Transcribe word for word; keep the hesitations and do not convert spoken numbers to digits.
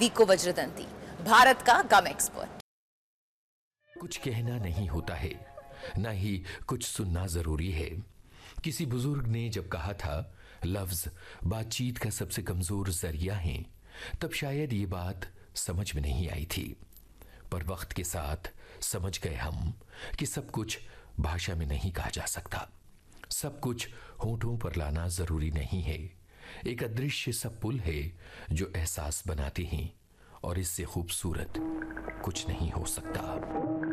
वीको वज्रदंती, भारत का गम एक्सपर्ट। कुछ कहना नहीं होता है, ना ही कुछ सुनना जरूरी है। किसी बुजुर्ग ने जब कहा था लफ्ज बातचीत का सबसे कमजोर जरिया है, तब शायद ये बात समझ में नहीं आई थी। पर वक्त के साथ समझ गए हम कि सब कुछ भाषा में नहीं कहा जा सकता, सब कुछ होठों पर लाना जरूरी नहीं है। एक अदृश्य सा पुल है जो एहसास बनाते हैं, और इससे खूबसूरत कुछ नहीं हो सकता।